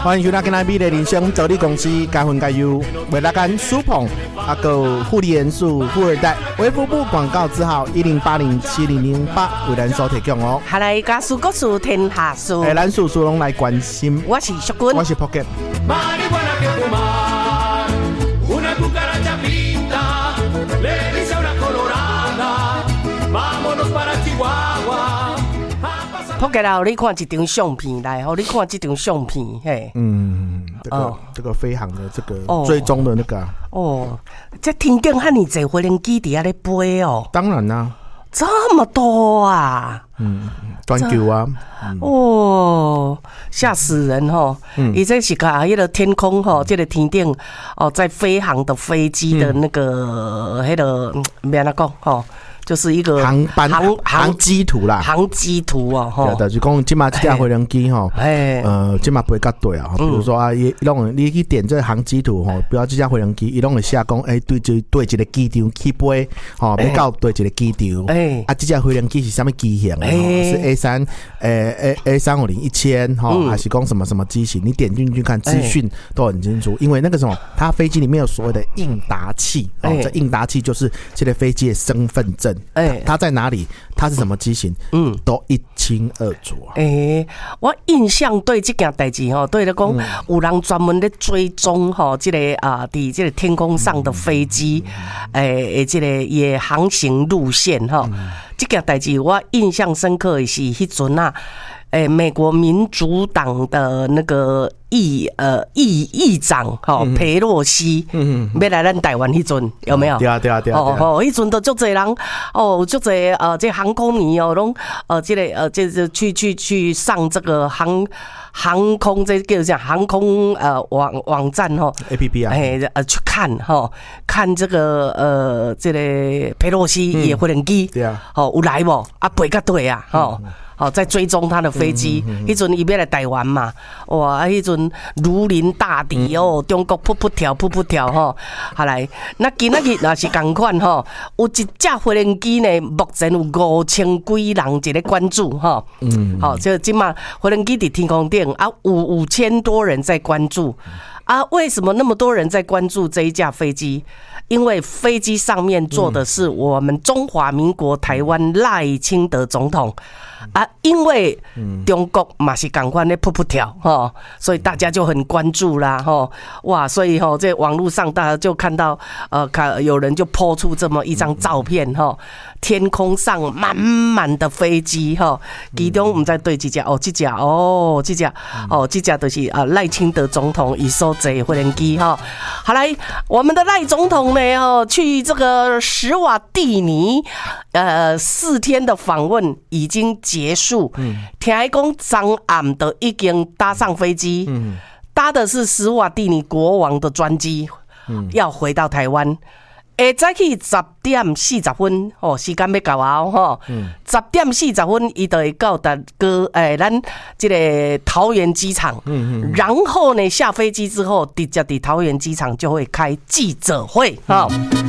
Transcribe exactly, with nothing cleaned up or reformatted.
欢迎收听今天美的人生助理公司加分加油，为大家苏鹏啊个护理元素富二代微服部广告字号一零八零七零零八为咱所提供哦。 下来家属国属天下事， 诶，咱叔叔拢来关心。 我是淑君， 我是 Pocket。 扑给啦！你看一张相片来，吼，你看这张相片，嘿， 嗯，这个、哦、这个飞航的这个追踪的那个、啊、 哦，这天顶遐尼侪飞行机伫遐咧飞哦， 当然啦、啊， 这么多啊， 嗯，专球啊， 嗯、哦，吓死人吼！伊、嗯、这是甲迄个天空吼，这个天顶哦，在飞航的飞机的那个迄、嗯那个，免安讲吼。就是一个航班航航机图啦， 航机图哦， 对的，就讲今嘛这架飞行机吼，呃，今嘛不会甲对啊，比如说啊，伊拢你去点这航机图吼，比如这架飞行机，伊拢会写讲，哎，对对对，一个机场起飞，吼，要到对一个机场，哎，啊，这架飞行机是什么机型？哎，是 A 三，诶 A A 三五零一千，哈，还是讲什么什么机型？你点进去看资讯都很清楚，因为那个什么，它飞机里面有所谓的应答器，哦，这应答器就是这个飞机的身份证。哎，它在哪里？它是什么机型？嗯，都一清二楚啊。 哎、欸，我印象对这件代志吼，对了讲，有人专门在追踪吼，这个啊，伫这个天空上的飞机，哎、欸，这个也航行路线哈。这件代志我印象深刻的是迄阵啊。欸、美国民主党的那个议呃议议长哈、喔、裴洛西，嗯嗯，要来咱台湾迄阵有没有？ 对啊对啊对啊！ 哦哦，迄阵都足侪人哦，足侪呃，这航空迷哦，拢呃，这个呃，这这去去去上这个航航空这叫叫航空呃网网站哈 A P P 啊， 哎呃去看哈，看这个呃这个裴洛西也飞行机，对啊，哦有来无啊飞甲对啊，吼。好，在追踪他的飞机，迄阵伊要来台湾嘛，哇，迄阵如临大敌哦，中国噗噗跳噗噗跳吼，好来，那今仔日也是同款吼，有一架飞行机呢，目前有五千几人一个关注哈，嗯，好，就今嘛飞行机伫天空顶啊，有五千多人在关注啊，为什么那么多人在关注这一架飞机？因为飞机上面坐的是我们中华民国台湾赖清德总统啊，因为中国嘛是同款咧噗噗跳哈，所以大家就很关注啦哈，哇，所以哈在网络上大家就看到呃，看有人就 po 出这么一张照片哈，天空上满满的飞机哈，其中我们在对几架哦，这架哦，这架哦，这架就是啊赖清德总统以所坐飞行机哈，好来，我们的赖总统。去这个史瓦蒂尼，呃，四天的访问已经结束。嗯，听讲昨暗都已经搭上飞机，嗯，搭的是史瓦蒂尼国王的专机，嗯，要回到台湾。下早起十点四十分，哦，时间要到啊，吼，十点四十分，伊就会到达个诶，咱这个桃园机场，嗯嗯，然后呢，下飞机之后，直接伫桃园机场就会开记者会，哈。